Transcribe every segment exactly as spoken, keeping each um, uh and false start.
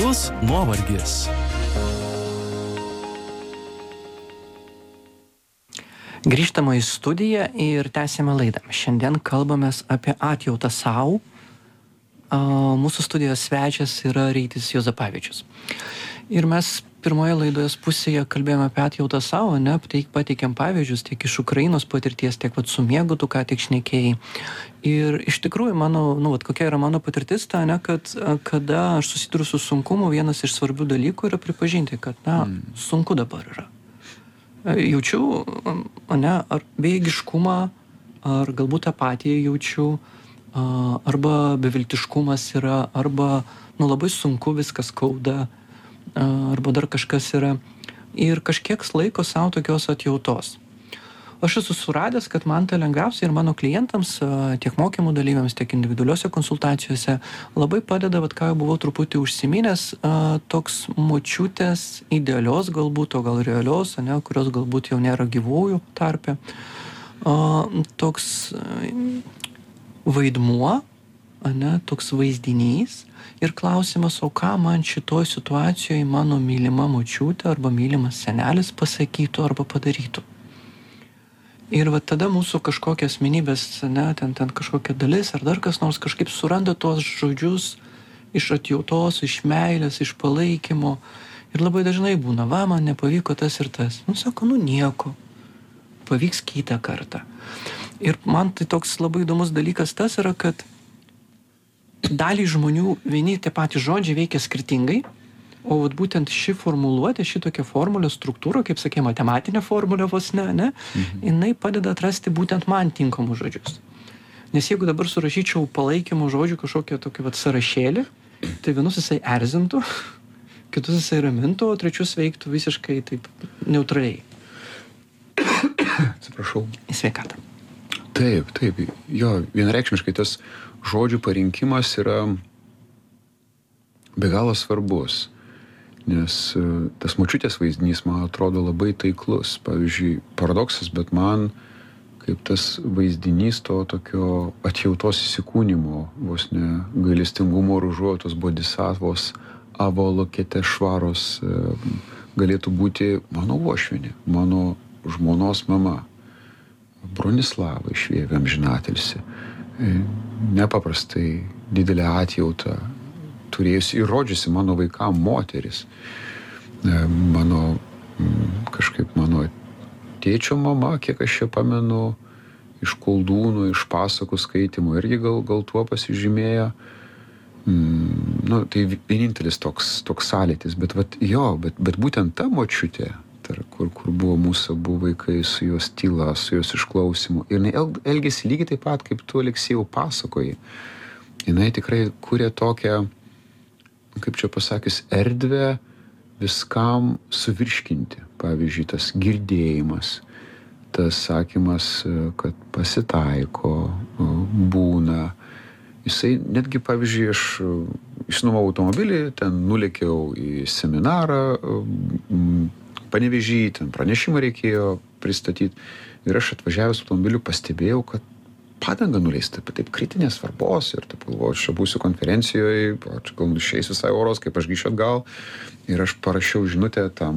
Smagus nuovargis. Grįžtama į studiją ir tęsime laidą. Šiandien kalbamės apie atjautą savo. Mūsų studijos svečias yra Rytis Juozapavičius. Ir mes pirmoje laidos pusėje kalbėjome apie atjautą savo, ne, pateikėm pavyzdžius tiek iš Ukrainos patirties, tiek vat su miegu tu ką tik šnekėjai. Ir iš tikrųjų, mano, nu, vat, kokia yra mano patirtis, ta, ne, kad kada aš susiduriu su sunkumu, vienas iš svarbių dalykų yra pripažinti, kad, na, mm. sunku dabar yra. Jaučiu, ne, ar bejėgiškumą, ar galbūt apatiją jaučiu, arba beviltiškumas yra, arba, nu, labai sunku viskas skauda, arba dar kažkas yra. Ir kažkiek laiko savo tokios atjautos. Aš esu suradęs, kad man tai lengviausia ir mano klientams, tiek mokymų dalyviams, tiek individualiuose konsultacijose labai padeda, vat ką jau buvau truputį užsiminęs, toks močiutės idealios galbūt, o gal realios, ne, kurios galbūt jau nėra gyvųjų tarpe. Toks vaidmuo, ne, toks vaizdinys ir klausimas, o ką man šitoj situacijoje mano mylima močiutė arba mylimas senelis pasakytų arba padarytų. Ir va tada mūsų kažkokia asmenybės, ne, ten, ten kažkokia dalis ar dar kas nors kažkaip suranda tuos žodžius iš atjautos, iš meilės, iš palaikymo. Ir labai dažnai būna, va, man nepavyko tas ir tas. Nu, sako, nu nieko, pavyks kitą kartą. Ir man tai toks labai įdomus dalykas tas yra, kad dalį žmonių vieni tie patys žodžiai veikia skirtingai, o vat būtent ši formuluotė, šitokia formulė, struktūra, kaip sakė, matematinė formulė vos ne, ne, mhm. jinai padeda atrasti būtent man tinkamus žodžius. Nes jeigu dabar surašyčiau palaikymo žodžių kažkokią tokį vat sąrašėlį, tai vienus jisai erzintų, kitus jisai ramintų, o trečius veiktų visiškai taip neutraliai. Atsiprašau. Į sveikatą. Taip, taip. Jo, vienareikšmiškai tas žodžių parinkimas yra be galo svarbus. Nes tas močiutės vaizdinys, man atrodo, labai taiklus. Pavyzdžiui, paradoksas, bet man kaip tas vaizdinys to tokio atjautos įsikūnymo, vos ne gailestingumo ir užuojautos bodhisattvos avalokete švaros galėtų būti mano uošvienė, mano žmonos mama, Bronislava išvievė amžinatilsį. Nepaprastai didelę atjautą turėjusi ir rodžiusi mano vaikam moteris. Mano, kažkaip mano tėčio mama, kiek aš čia pamenu, iš Koldūnų, iš pasakų skaitymų, irgi gal, gal tuo pasižymėjo. Nu, tai vienintelis toks, toks sąlytis, bet vat, jo, bet, bet būtent ta močiutė, tar, kur, kur buvo mūsų abu vaikai su jos tyla, su jos išklausimu. Ir jinai elgėsi lygiai taip pat, kaip tu, Aleksėjau, pasakoji. Jinai tikrai kūrė tokią, kaip čia pasakius, erdvę viskam suvirškinti. Pavyzdžiui, tas girdėjimas, tas sakymas, kad pasitaiko, būna. Jisai netgi, pavyzdžiui, aš išnuomavau automobilį, ten nulėkiau į seminarą, Panevėžy, ten pranešimą reikėjo pristatyti. Ir aš atvažiavęs automobiliu pastebėjau, kad padanga nuleista, taip kritinės svarbos ir taip galvoju, aš būsiu konferencijoje, čia gal išeis visai oros, kaip aš grįšiu atgal. Ir aš parašiau žinutę tam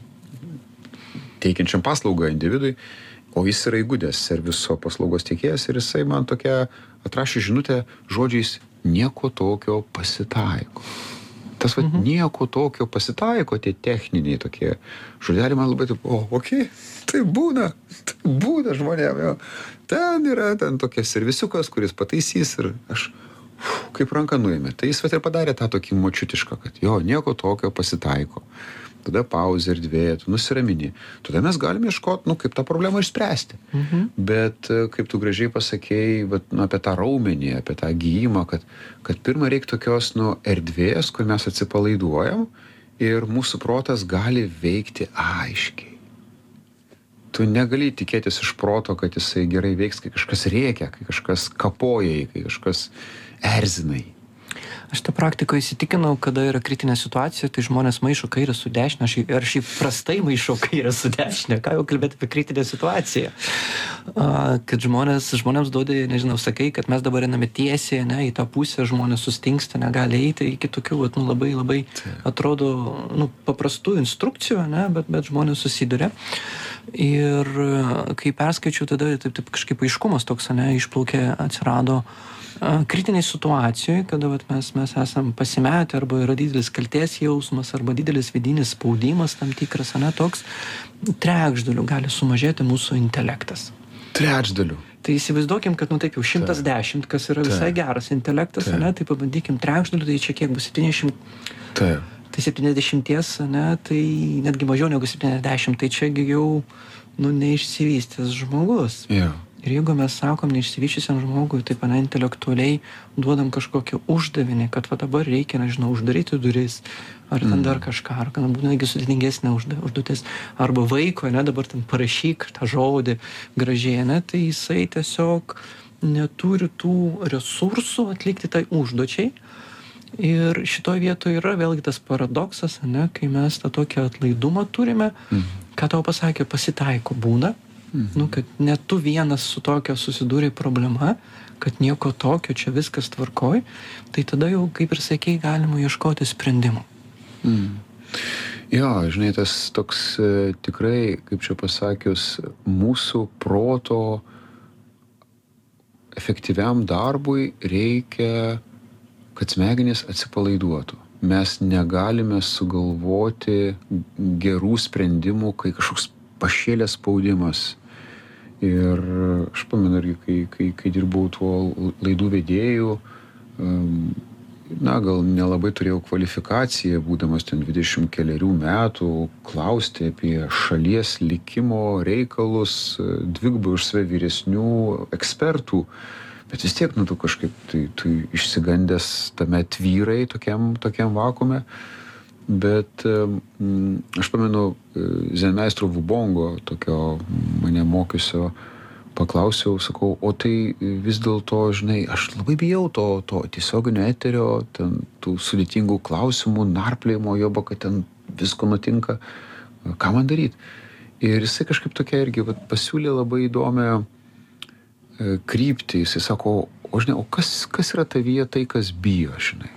teikiančiam paslaugą individui, o jis yra įgudęs serviso paslaugos teikėjas ir jisai man tokia atrašė žinutę žodžiais nieko tokio pasitaiko. Tas va, mhm. nieko tokio pasitaiko, tie techniniai tokie žodeliai man labai taip, o, okei, okay, tai būna, tai būna žmonėm, jo. Ten yra ten tokia servisiukas, kuris pataisys ir aš uf, kaip ranką nuėmė. Tai jis vat ir padarė tą tokį močiutišką, kad jo, nieko tokio pasitaiko. Tada pauzė ir dvėja, tu nusiramini. Tada mes galime ieškoti, nu, kaip tą problemą išspręsti. Mhm. Bet kaip tu gražiai pasakėjai, vat, nu, apie tą raumenį, apie tą gijimą, kad, kad pirmą reikia tokios, nu, erdvės, kur mes atsipalaiduojam ir mūsų protas gali veikti aiškiai. Tu negali tikėtis iš proto, kad jisai gerai veiks, kai kažkas rėkia, kai kažkas kapoja, kai kažkas erzinai. Aš tą praktikoje įsitikinau, kada yra kritinė situacija, tai žmonės maišo kairę su dešinė, aš ar šiaip prastai maišau kairę su dešinė, ką jau kalbėti apie kritinę situaciją. A, kad žmonės, žmonėms duodi, nežinau, sakai, kad mes dabar einame tiesiai, ne, į tą pusę, žmonės sustingsta, negali eiti iki tokių, vat, nu, labai, labai, atrodo, nu, paprastų instrukcijų, ne, bet, bet žmonės susiduria. Ir kai perskaičiau, tada taip, taip kažkaip aiškumas toks, ne, išplaukė, atsirado kritiniai situacijoje, kada vat, mes, mes esam pasimetę, arba yra didelis kaltės jausmas, arba didelis vidinis spaudimas tam tikras, ne, toks trečdaliu gali sumažėti mūsų intelektas. Trečdaliu. Tai įsivaizduokim, kad, nu taip jau šimtas dešimt, kas yra visai geras intelektas, ne, tai pabandykim trečdaliu, tai čia kiek bus septyniasdešimt. Taip. Tai septyniasdešimties, ne, tai netgi mažiau negu septyniasdešimt, tai čiagi jau, nu, neišsivystęs žmogus. Jo. Ir jeigu mes sakom neišsivyščiusiam žmogui, taip, ne, intelektualiai duodam kažkokį uždavinį, kad va dabar reikia, nežinau, uždaryti duris, ar ten dar kažką, ar kad būtų negi sudėtingesnė užduotis, arba vaiko, ne, dabar ten parašyk tą žodį gražiai, ne, tai jisai tiesiog neturi tų resursų atlikti tai užduočiai. Ir šitoje vietoje yra vėlgi tas paradoksas, ne, kai mes tą tokį atlaidumą turime, mhm. ką tau pasakė, pasitaiko būna, mhm. nu, kad net tu vienas su tokio susidūrė problema, kad nieko tokio, čia viskas tvarkoj, tai tada jau, kaip ir sakei, galima ieškoti sprendimų. Mhm. Jo, žinai, tas toks e, tikrai, kaip čia pasakius, mūsų proto efektyviam darbui reikia, kad smegenys atsipalaiduotų. Mes negalime sugalvoti gerų sprendimų, kai kažkoks pašėlės spaudimas. Ir aš pamenu irgi, kai, kai, kai dirbau tuo laidų vedėjų, na, gal nelabai turėjau kvalifikaciją, būdamas ten dvidešimt kelerių metų, klausti apie šalies likimo reikalus dvigubai už save vyresnių ekspertų. Bet vis tiek, nu, tu kažkaip, tai, tu išsigandęs tame tvyrai tokiam, tokiam vakume. Bet mm, aš pamenu, zenmeistro Vubongo, tokio mane mokiusio, paklausiau, sakau, o tai vis dėlto, žinai, aš labai bijau to, to tiesioginio eterio, ten tų sudėtingų klausimų, narplėjimo, joba, kad ten visko nutinka, ką man daryti. Ir jisai kažkaip tokia irgi vat, pasiūlė labai įdomią kryptį, jisai sako, o žinai, o kas, kas yra tavyje tai, kas bijo, žinai?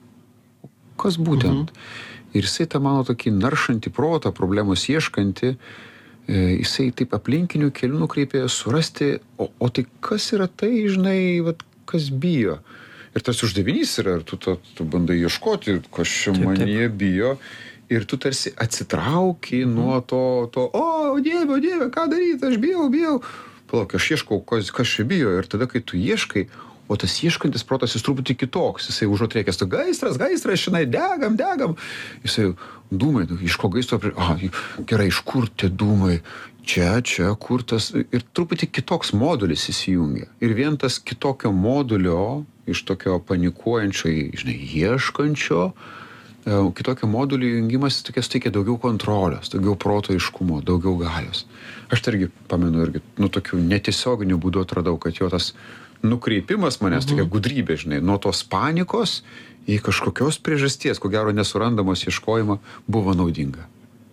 Kas būtent? Mhm. Ir jisai tą mano tokį naršantį protą, problemos ieškantį, e, jisai taip aplinkinių kelių nukreipė surasti, o, o tai kas yra tai, žinai, vat, kas bijo? Ir tas uždavinys yra, ir tu, tu, tu bandai ieškoti, kas čia manyje bijo, ir tu tarsi atsitrauki mhm. nuo to, to, o, Dieve, o Dieve, ką daryti, aš bijau, bijau. Palauk, aš ieškau, kas, kas čia bijo, ir tada, kai tu ieškai, o tas ieškantis protas jis truputį kitoks, jisai užuot reikės, tu gaisras, gaisras, šinai, degam, degam, jisai dūmai, iš ko gaisro, aha, gerai, iš kur tie dūmai, čia, čia, kur tas, ir truputį kitoks modulis įsijungia. Ir vien tas kitokio modulio, iš tokio panikuojančio, žinai, ieškančio, kitokio modulio jungimas tokia suteikia daugiau kontrolės, daugiau proto aiškumo, daugiau galios. Aš tai irgi pamenu irgi, nu, tokių netiesioginių būdų atradau, kad jo tas nukreipimas manęs, mhm. tokia gudrybė, žinai, nuo tos panikos į kažkokios priežasties, ko gero nesurandamos ieškojimą, buvo naudinga.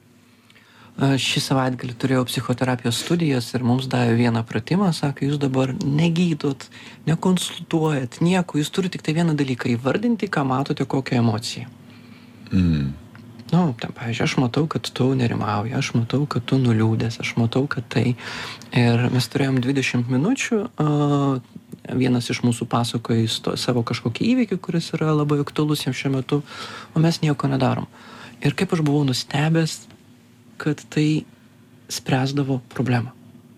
Šį savaitgalį turėjau psichoterapijos studijas ir mums davė vieną pratimą, sako, jūs dabar negydot, nekonsultuojat, nieko, jūs turite tik tai vieną dalyką įvardinti, ką matote, kokią emociją. Mm. Nu, ten, pavyzdžiui, aš matau, kad tu nerimauji, aš matau, kad tu nuliūdęs, aš matau, kad tai. Ir mes turėjom dvidešimt minučių, uh, vienas iš mūsų pasakoja savo kažkokį įvykį, kuris yra labai aktualus jam šiuo metu, o mes nieko nedarom. Ir kaip aš buvau nustebęs, kad tai spręsdavo problemą.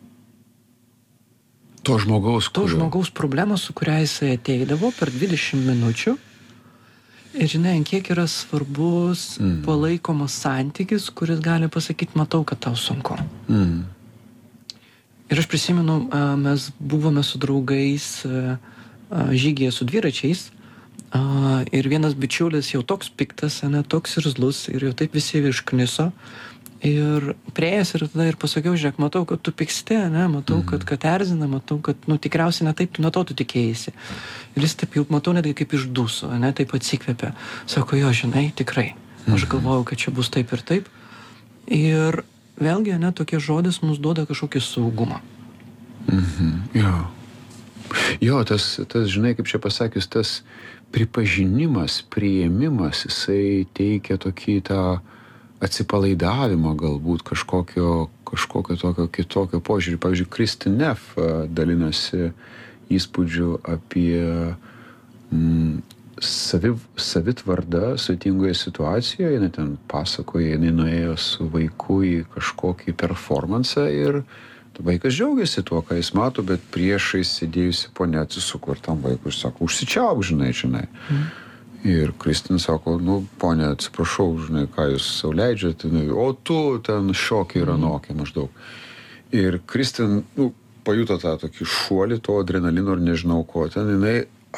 To žmogaus, to kurio... žmogaus problemą, su kuria jisai ateidavo per dvidešimt minučių. Ir žinai, kiek yra svarbus mm. palaikomas santykis, kuris gali pasakyti, matau, kad tau sunku. Mm. Ir aš prisimenu, mes buvome su draugais žygyje su dviračiais ir vienas bičiulis jau toks piktas, ne, toks irzlus ir jau taip visi iškniso. Ir prieėjęs ir tada ir pasakiau, žiūrėk, matau, kad tu pyksti, ne, matau, Mhm. kad, kad erzina, matau, kad, nu, tikriausiai ne taip, tu nuo to tu tikėjai. Ir jis taip jau, matau, netgi kaip išdūso, ne, taip atsikvėpė. Sako, jo, žinai, tikrai. Aš galvojau, kad čia bus taip ir taip. Ir vėlgi, ne, tokie žodis mums duoda kažkokį saugumą. Mhm. Jo. Jo, tas, tas, žinai, kaip čia pasakius, tas pripažinimas, priėmimas, jisai teikia tokį tą atsipalaidavimo galbūt kažkokio, kažkokio tokio kitokio požiūrį. Pavyzdžiui, Kristin Neff dalinasi įspūdžiu apie mm, savi, savitvardą sudėtingoje situacijoje. Jis ten pasakoja, jis nuėjo su vaiku į kažkokį performansą ir vaikas džiaugiasi tuo, ką jis mato, bet priešai sėdėjusi ponia atsisuko ir tam vaikui sako, užsičiauk, žinai, žinai. Mm. Ir Kristin sako, nu, ponia, atsiprašau, žinai, ką jūs sau leidžiate, o tu ten šokiai ir anokiai maždaug. Ir Kristin, nu, pajuto tą tokį šuolį, to adrenalino ir nežinau ko, ten jinai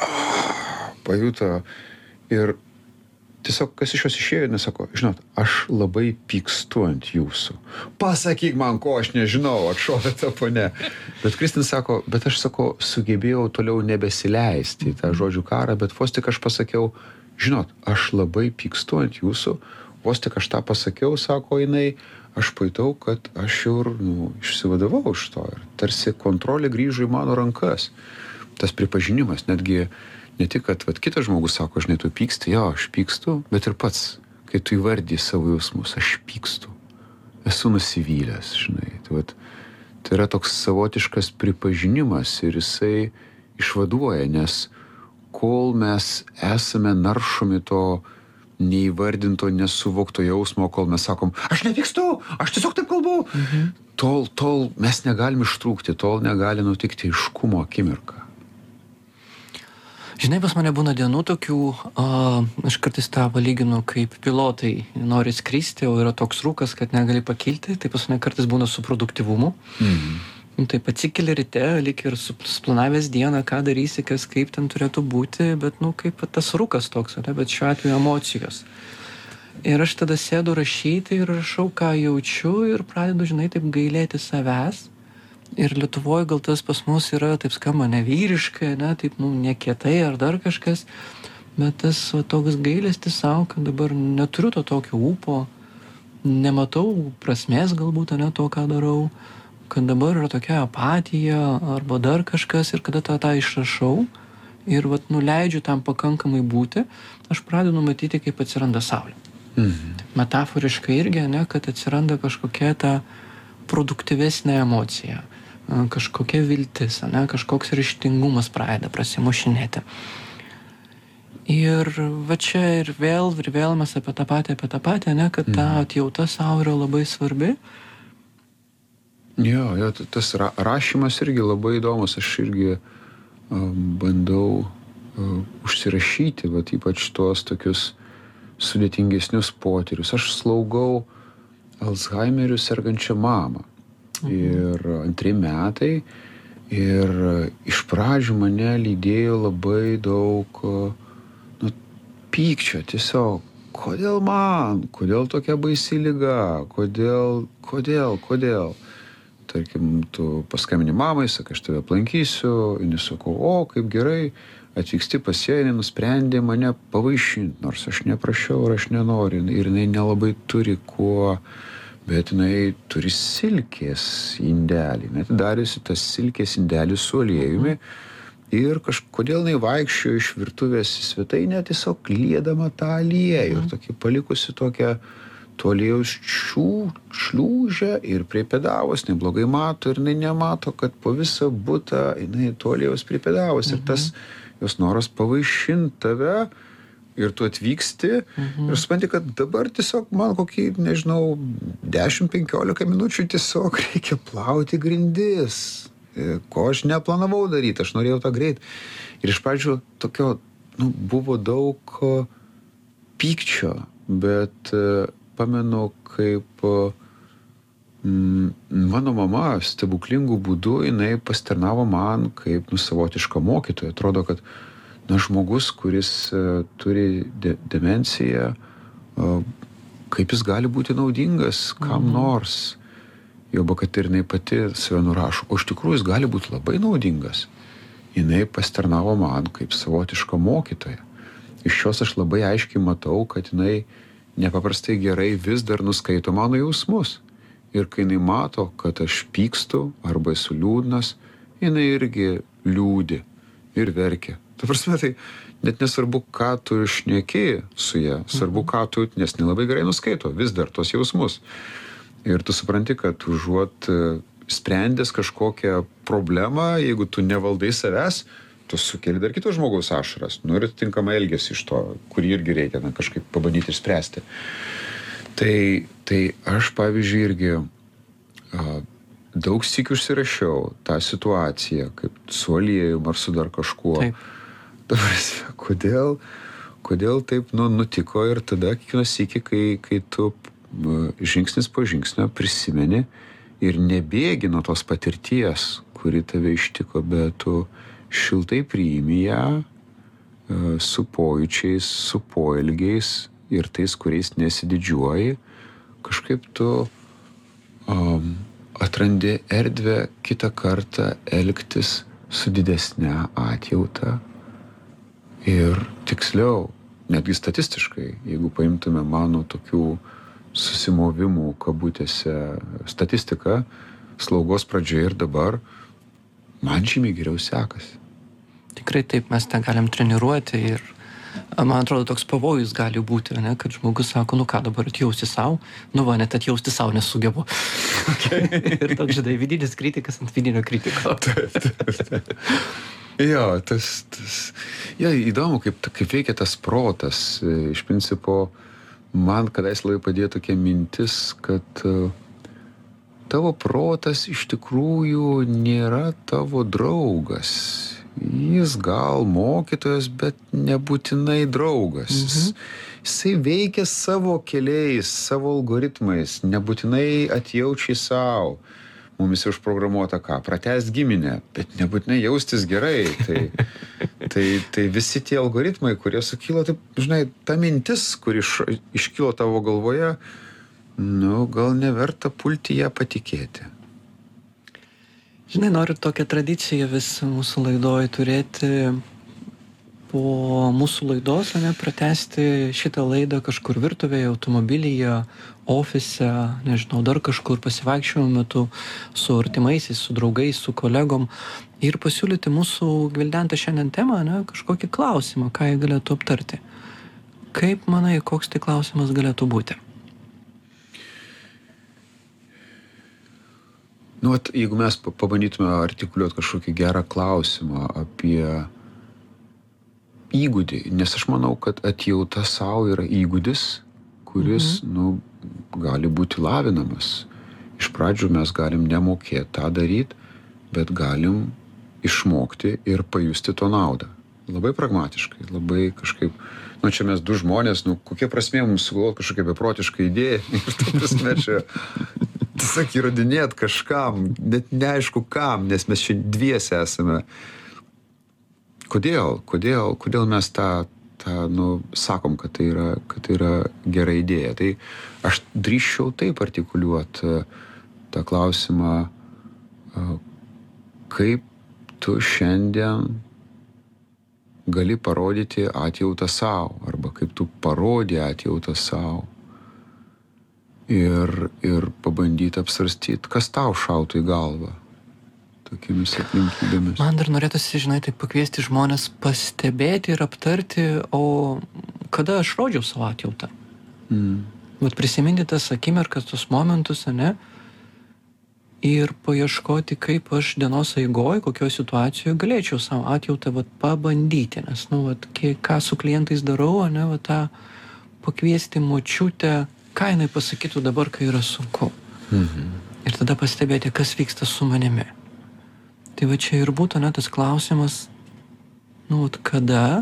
ah, pajuto ir tiesiog, kas iš jos išėjo, nesako, žinot, aš labai pykstu ant jūsų. Pasakyk man, ko aš nežinau, atšovė ta ponia. Bet Kristin sako, bet aš sako, sugebėjau toliau nebesileisti į tą žodžių karą, bet vos tik aš pasakiau, žinot, aš labai pykstu ant jūsų, vos tik aš tą pasakiau, sako jinai, aš pajutau, kad aš jau nu, išsivadavau iš to ir tarsi kontrolė grįžo į mano rankas. Tas pripažinimas, netgi ne tik, kad vat, kitas žmogus sako, žinai, tu pyksti, jo, aš pykstu, bet ir pats, kai tu įvardį savo jausmus, aš pykstu, esu nusivylęs, žinai. Tai, vat, tai yra toks savotiškas pripažinimas ir jisai išvaduoja, nes kol mes esame naršomi to neįvardinto, nesuvokto jausmo, kol mes sakom, aš nepykstu, aš tiesiog taip kalbu, mhm. tol, tol mes negalim ištrūkti, tol negali nutikti aiškumo akimirka. Žinai, pas mane būna dienų tokių, a, aš kartais tą palyginu, kaip pilotai nori skristi, o yra toks rūkas, kad negali pakilti, tai pas mane kartais būna su produktyvumu. Mhm. Taip atsikeli ryte, lyg ir suplanavęs dieną, ką darysi, kas kaip ten turėtų būti, bet, nu, kaip tas rūkas toks, ne, bet šiuo atveju emocijos. Ir aš tada sėdu rašyti ir rašau, ką jaučiu ir pradedu, žinai, taip gailėti savęs. Ir Lietuvoje gal tas pas mus yra, taip skamba, nevyriškai, ne, taip, nu, nekietai ar dar kažkas, bet tas va, toks gailestis savo, kad dabar neturiu to tokio ūpo, nematau prasmės galbūt, ne, to, ką darau, kad dabar yra tokia apatija arba dar kažkas ir kada tą, tą išrašau ir, vat, nuleidžiu tam pakankamai būti, aš pradedu matyti, kaip atsiranda saulė. Mhm. Metaforiškai irgi, ne, kad atsiranda kažkokia ta produktyvesnė emocija, kažkokia viltis, ne, kažkoks ryžtingumas pradeda prasimušinėti. Ir va čia ir vėl, ir vėl mes apie tą patį, apie tą patį, ne, kad ta atjauta savo yra labai svarbi. Jo, jo, tas ra rašymas irgi labai įdomus, aš irgi um, bandau uh, užsirašyti, bet ypač tuos tokius sudėtingesnius potyrius. Aš slaugau Alzheimeriu sergančią mamą. Mhm. Ir antri metai. Ir iš pradžių mane lydėjo labai daug nu, pykčio. Tiesiog, kodėl man? Kodėl tokia baisi liga? Kodėl, kodėl, kodėl? Tarkim, tu paskambini mamai, sakai, aš tave aplankysiu. Ir nesakau, o, kaip gerai. Atvyksti pas ją, jinai nusprendė mane pavaišinti, nors aš neprašiau ir aš nenoriu. Ir jinai nelabai turi kuo, bet jinai turi silkės indelį. Net dariusi tas silkės indelį su aliejumi. Ir kažkodėl jinai vaikščiojo iš virtuvės į svetainę, tiesiog liedama tą aliejų. Ir tokį palikusi tokią to aliejaus šliūžę ir pripėdavos, neblogai mato ir jinai nemato, kad po visą butą jinai to aliejaus pripėdavos. Mhm. Ir tas jos noras pavaišinti tave ir tu atvyksti mhm. ir supranti, kad dabar tiesiog man kokį, nežinau, dešimt penkiolika minučių tiesiog reikia plauti grindis, ko aš neplanavau daryti, aš norėjau tą greit. Ir iš pradžių tokio, nu, buvo daug pykčio, bet pamenu, kaip mm, mano mama stebuklingų būdų jinai pasitarnavo man kaip nu, savotiška mokytoja. Atrodo, kad na, žmogus, kuris uh, turi de demenciją, uh, kaip jis gali būti naudingas kam Mhm. nors. Joba, kad ir jinai pati save nurašo, o iš tikrųjų jis gali būti labai naudingas. Jinai pasitarnavo man kaip savotiška mokytoja. Iš šios aš labai aiškiai matau, kad jinai nepaprastai gerai vis dar nuskaito mano jausmus. Ir kai jinai mato, kad aš pykstu arba esu liūdnas, jinai irgi liūdi ir verkia. Ta prasme, tai net nesvarbu, ką tu šneki su ja, svarbu, ką tu, nes nelabai gerai nuskaito vis dar tos jausmus. Ir tu supranti, kad užuot sprendęs kažkokią problemą, jeigu tu nevaldai savęs, tu sukeli dar kito žmogaus ašaras. Nu ir tinkamai elgiasi iš to, kurį irgi reikia na, kažkaip pabandyti išspręsti. Tai, tai aš, pavyzdžiui, irgi a, daug sykių užsirašiau tą situaciją, kaip su aliejum ar su dar kažkuo. Taip. Dabar, kodėl, kodėl taip nu, nutiko ir tada kiekvieną sykį, kai, kai tu žingsnis po žingsnio prisimeni ir nebėgi nuo tos patirties, kuri tave ištiko, bet tu šiltai priimi ją su pojūčiais, su poelgiais ir tais, kuriais nesididžiuoji, kažkaip tu um, atrandi erdvę kitą kartą elgtis su didesne atjauta ir tiksliau, netgi statistiškai, jeigu paimtume mano tokių susimovimų kabutėse statistiką, slaugos pradžioje ir dabar, man žymiai geriau sekasi. Tikrai taip, mes tą galim treniruoti ir man atrodo toks pavojus gali būti, ne, kad žmogus sako, nu ką dabar atjausti savo, nu va, net atjausti savo nesugebu. Okay. Ir toks, žinai, vidinis kritikas ant vidinio kritiko. Taip, taip, taip. Jo, tas, tas, jo, įdomu, kaip, kaip veikia tas protas. Iš principo, man kadais labai padėjo tokia mintis, kad tavo protas iš tikrųjų nėra tavo draugas. Jis gal mokytojas, bet nebūtinai draugas. Mhm. Jisai veikia savo keliais, savo algoritmais, nebūtinai atjaučiai savo. Mumis užprogramuota ką? Pratęst giminę, bet nebūtinai jaustis gerai. Tai, tai, tai visi tie algoritmai, kurie sukilo, taip, žinai, ta mintis, kuri iš, iškilo tavo galvoje, nu, gal neverta pulti ją patikėti. Žinai, noriu tokią tradiciją vis mūsų laidoje turėti po mūsų laidos, ne, pratęsti šitą laidą kažkur virtuvėje, automobilyje, ofise, nežinau, dar kažkur pasivaikščiojimo metu su artimaisiais, su draugais, su kolegom ir pasiūlyti mūsų gvildentą šiandien temą, ne, kažkokį klausimą, ką jie galėtų aptarti. Kaip manai, koks tai klausimas galėtų būti? Nu, at, jeigu mes pabandytume artikuliuoti kažkokį gerą klausimą apie įgūdį, nes aš manau, kad atjauta savo yra įgūdis, kuris, mhm. nu, gali būti lavinamas. Iš pradžių mes galim nemokėti tą daryti, bet galim išmokti ir pajusti to naudą. Labai pragmatiškai, labai kažkaip, nu, čia mes du žmonės, nu, kokia prasmė mums sugalvoti kažkokią beprotišką idėją ir ta prasme čia tiesiog įrodinėt kažkam, net neaišku kam, nes mes čia dviese esame. Kodėl? Kodėl, kodėl mes tą, tą, nu, sakom, kad tai yra, kad tai yra gera idėja? Tai aš drįsčiau taip artikuliuoti tą klausimą, kaip tu šiandien gali parodyti atjautą savo, arba kaip tu parodė atjautą savo. Ir, ir pabandyti apsvarstyti, kas tau šautų į galvą tokiamis aplinkybėmis. Man dar norėtųsi, žinai, taip pakviesti žmonės pastebėti ir aptarti, o kada aš rodžiau savo atjautą. Mm. Vat prisiminti tas akimirkas, tos momentus, ne? Ir paieškoti, kaip aš dienos eigoj, kokioje situacijoje galėčiau savo atjautą vat, pabandyti. Nes, nu, vat, ką su klientais darau, ne, vat, tą pakviesti močiutę, ką jinai pasakytų dabar, kai yra sunku. Mhm. Ir tada pastebėti, kas vyksta su manimi. Tai va čia ir būtų, ne, tas klausimas, nu, vat, kada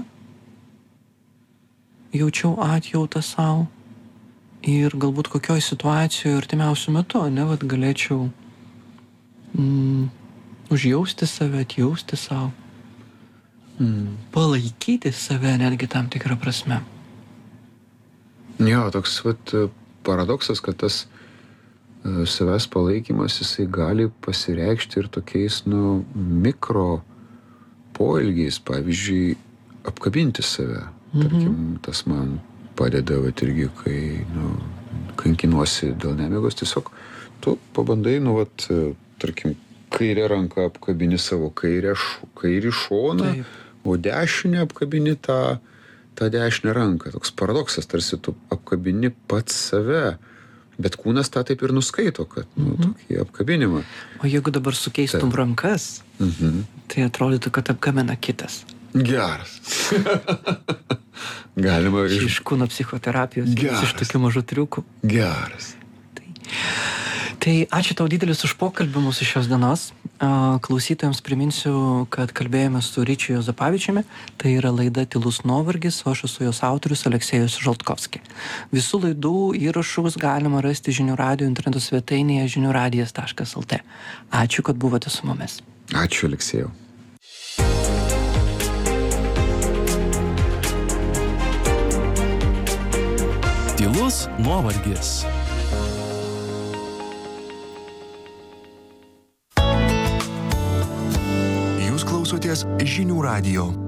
jaučiau atjautą savo ir galbūt kokioj situacijoje artimiausiu metu, ne, vat, galėčiau mm, užjausti save, atjausti savo, mm, palaikyti save netgi tam tikrą prasme. Jo, toks vat, paradoksas, kad tas e, savęs palaikymas, jisai gali pasireikšti ir tokiais, nu, mikro poelgiais, pavyzdžiui, apkabinti save. Tarkim, mhm. tas man padeda, vat irgi, kai, nu, kankinuosi dėl nemigos, tiesiog tu pabandai, nu, vat, tarkim, kairę ranką apkabini savo kairę, kairį šoną, taip. O dešinę apkabini tą, tą dešinę ranką. Toks paradoksas, tarsi tu apkabini pats save, bet kūnas tą taip ir nuskaito, kad, nu, mhm. tokį apkabinimą. O jeigu dabar sukeistum taip. Rankas, mhm. tai atrodytų, kad apkabina kitas. Geras. Galima iš... Iš kūno psichoterapijos, iš tokių mažų triukų. Geras. Tai, tai ačiū tau didelis už pokalbį mūsų šios dienos. Klausytojams priminsiu, kad kalbėjome su Ryčiu Juozapavičiumi. Tai yra laida Tylus nuovargis, o aš esu jos autorius Aleksejus Žaltkovski. Visų laidų įrašus galima rasti žinių radijo interneto svetainėje žinių radijas taškas el tė. Ačiū, kad buvote su mumis. Ačiū, Aleksejau. Tylus nuovargis. Jūs klausotės žinių radijo.